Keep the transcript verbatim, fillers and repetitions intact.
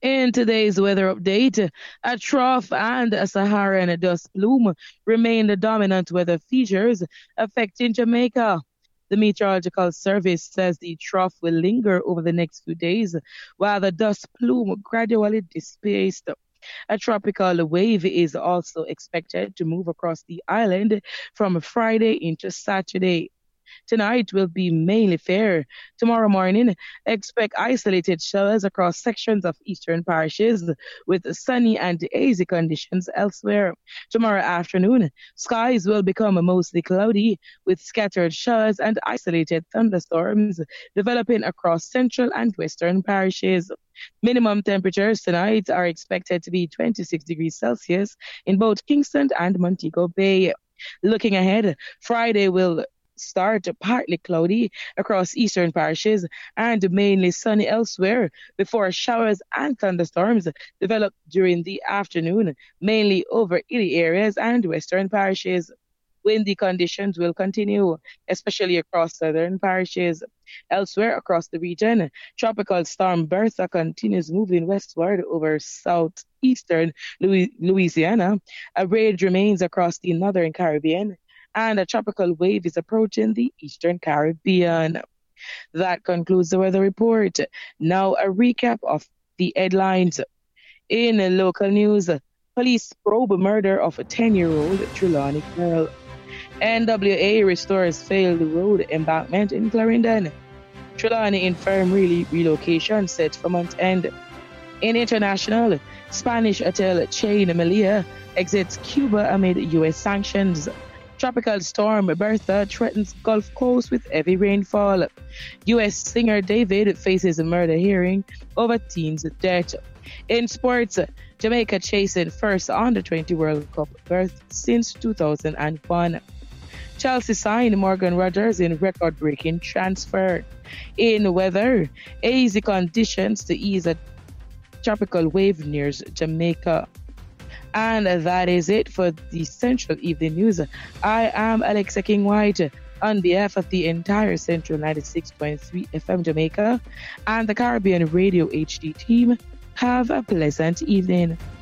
In today's weather update, a trough and a Saharan dust plume remain the dominant weather features affecting Jamaica. The Meteorological Service says the trough will linger over the next few days, while the dust plume gradually dissipates. A tropical wave is also expected to move across the island from Friday into Saturday. Tonight will be mainly fair. Tomorrow morning, expect isolated showers across sections of eastern parishes with sunny and hazy conditions elsewhere. Tomorrow afternoon, skies will become mostly cloudy with scattered showers and isolated thunderstorms developing across central and western parishes. Minimum temperatures tonight are expected to be twenty-six degrees Celsius in both Kingston and Montego Bay. Looking ahead, Friday will start partly cloudy across eastern parishes and mainly sunny elsewhere before showers and thunderstorms develop during the afternoon, mainly over hilly areas and western parishes. Windy conditions will continue, especially across southern parishes. Elsewhere across the region, tropical storm Bertha continues moving westward over southeastern Louis- Louisiana. A rage remains across the northern Caribbean, and a tropical wave is approaching the eastern Caribbean. That concludes the weather report. Now, a recap of the headlines. In local news, police probe murder of a ten-year-old Trelawney girl. N W A restores failed road embankment in Clarendon. Trelawney Infirmary relocation set for month end. In international, Spanish hotel chain Melia exits Cuba amid U S sanctions. Tropical storm Bertha threatens Gulf Coast with heavy rainfall. U S singer David faces a murder hearing over teen's death. In sports, Jamaica chasing first under twenty World Cup berth since two thousand one. Chelsea signed Morgan Rogers in record-breaking transfer. In weather, hazy conditions to ease a tropical wave nears Jamaica. And that is it for the Central Evening News. I am Alexa King White on behalf of the entire Central ninety-six point three F M Jamaica and the Caribbean Radio H D team. Have a pleasant evening.